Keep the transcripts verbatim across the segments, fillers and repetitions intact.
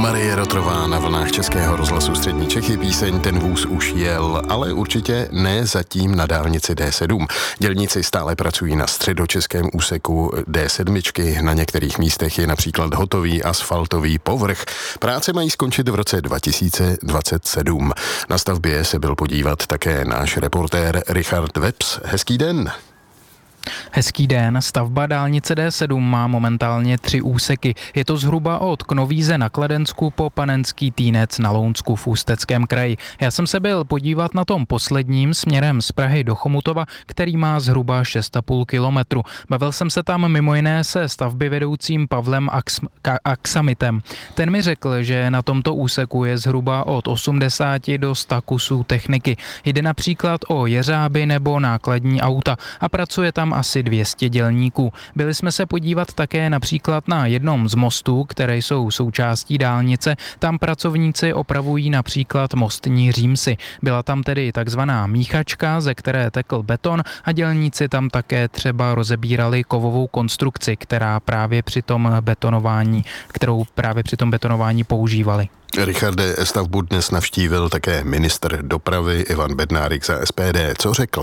Marie Rotrová na vlnách Českého rozhlasu Střední Čechy, píseň Ten vůz už jel, ale určitě ne zatím na dálnici D sedm. Dělníci stále pracují na středočeském úseku D sedm, na některých místech je například hotový asfaltový povrch. Práce mají skončit v roce dva tisíce dvacet sedm. Na stavbě se byl podívat také náš reportér Richard Webs. Hezký den. Hezký den. Stavba dálnice D sedm má momentálně tři úseky. Je to zhruba od Knovíze na Kladensku po Panenský Týnec na Lounsku v Ústeckém kraji. Já jsem se byl podívat na tom posledním směrem z Prahy do Chomutova, který má zhruba šest a půl kilometru. Bavil jsem se tam mimo jiné se stavby vedoucím Pavlem Aks- Ka- Aksamitem. Ten mi řekl, že na tomto úseku je zhruba od osmdesáti do sta kusů techniky. Jde například o jeřáby nebo nákladní auta a pracuje tam asi dvě stě dělníků. Byli jsme se podívat také například na jednom z mostů, které jsou součástí dálnice. Tam pracovníci opravují například mostní římsy. Byla tam tedy takzvaná míchačka, ze které tekl beton, a dělníci tam také třeba rozebírali kovovou konstrukci, která právě při tom betonování, kterou právě při tom betonování používali. Richarde, stavbu dnes navštívil také ministr dopravy Ivan Bednárik za S P D. Co řekl?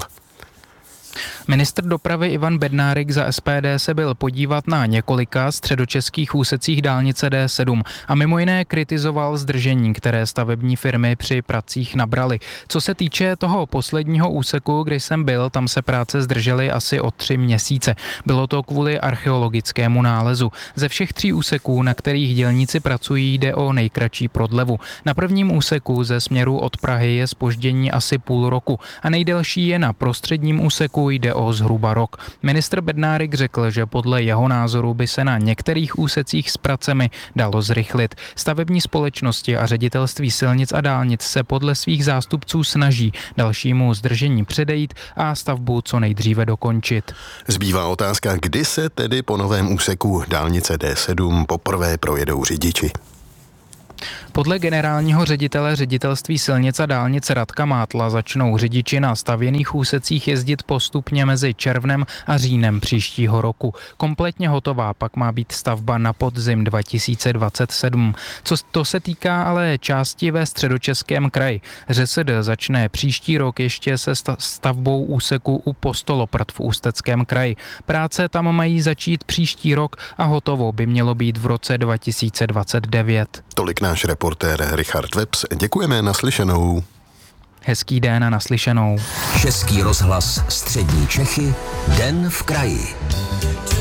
Ministr dopravy Ivan Bednárik za S P D se byl podívat na několika středočeských úsecích dálnice D sedm a mimo jiné kritizoval zdržení, které stavební firmy při pracích nabraly. Co se týče toho posledního úseku, kde jsem byl, tam se práce zdržely asi o tři měsíce. Bylo to kvůli archeologickému nálezu. Ze všech tří úseků, na kterých dělníci pracují, jde o nejkratší prodlevu. Na prvním úseku ze směru od Prahy je zpoždění asi půl roku a nejdelší je na prostředním úseku, jde o zhruba rok. Ministr Bednárik řekl, že podle jeho názoru by se na některých úsecích s pracemi dalo zrychlit. Stavební společnosti a ředitelství silnic a dálnic se podle svých zástupců snaží dalšímu zdržení předejít a stavbu co nejdříve dokončit. Zbývá otázka, kdy se tedy po novém úseku dálnice D sedm poprvé projedou řidiči. Podle generálního ředitele ředitelství silnic a dálnic Radka Mátla začnou řidiči na stavěných úsecích jezdit postupně mezi červnem a říjnem příštího roku. Kompletně hotová pak má být stavba na podzim dva tisíce dvacet sedm. Co to se týká ale části ve Středočeském kraji. ŘSD začne příští rok ještě se stavbou úseku u Postoloprd v Ústeckém kraji. Práce tam mají začít příští rok a hotovo by mělo být v roce dva tisíce dvacet devět. Tolik náš reportér Richard Webs. Děkujeme, naslyšenou. Hezký den a naslyšenou. Český rozhlas Střední Čechy, Den v kraji.